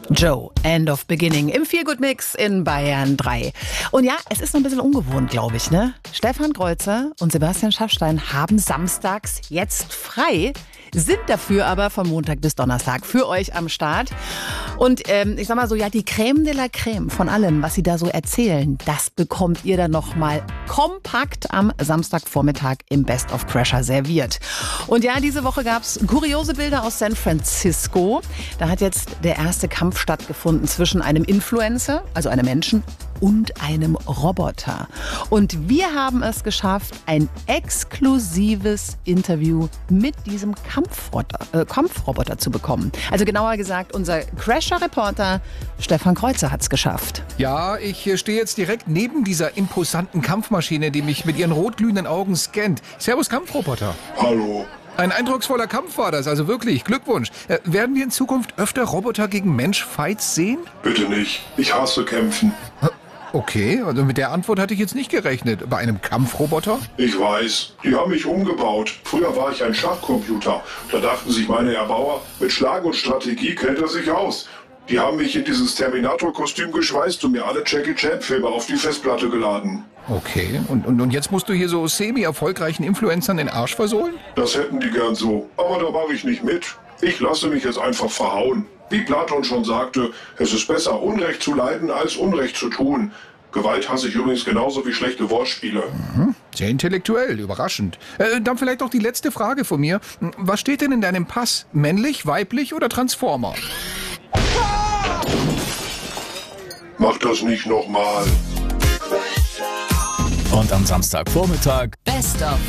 Joe, End of Beginning im Feel-Good-Mix in Bayern 3. Und ja, es ist noch ein bisschen ungewohnt, glaube ich, ne? Stefan Kreuzer und Sebastian Schaffstein haben samstags jetzt frei, sind dafür aber von Montag bis Donnerstag für euch am Start. Und ich sag mal so, ja, die Crème de la Crème von allem, was sie da so erzählen, das bekommt ihr dann nochmal kompakt am Samstagvormittag im Best of Pressure serviert. Und ja, diese Woche gab's kuriose Bilder aus San Francisco. Da hat jetzt der erste Kampf stattgefunden zwischen einem Influencer, also einem Menschen, und einem Roboter. Und wir haben es geschafft, ein exklusives Interview mit diesem Kampfroboter zu bekommen. Also genauer gesagt, unser Crasher-Reporter Stefan Kreuzer hat es geschafft. Ja, ich stehe jetzt direkt neben dieser imposanten Kampfmaschine, die mich mit ihren rotglühenden Augen scannt. Servus, Kampfroboter. Hallo. Ein eindrucksvoller Kampf war das, also wirklich. Glückwunsch. Werden wir in Zukunft öfter Roboter gegen Mensch-Fights sehen? Bitte nicht. Ich hasse Kämpfen. Okay, also mit der Antwort hatte ich jetzt nicht gerechnet. Bei einem Kampfroboter? Ich weiß. Die haben mich umgebaut. Früher war ich ein Schachcomputer. Da dachten sich meine Erbauer, mit Schlag und Strategie kennt er sich aus. Die haben mich in dieses Terminator-Kostüm geschweißt und mir alle Jackie Chan-Filme auf die Festplatte geladen. Okay, und jetzt musst du hier so semi-erfolgreichen Influencern den Arsch versohlen? Das hätten die gern so. Aber da mache ich nicht mit. Ich lasse mich jetzt einfach verhauen. Wie Platon schon sagte, es ist besser, Unrecht zu leiden, als Unrecht zu tun. Gewalt hasse ich übrigens genauso wie schlechte Wortspiele. Sehr intellektuell, überraschend. Dann vielleicht noch die letzte Frage von mir. Was steht denn in deinem Pass? Männlich, weiblich oder Transformer? Mach das nicht nochmal. Und am Samstagvormittag Best of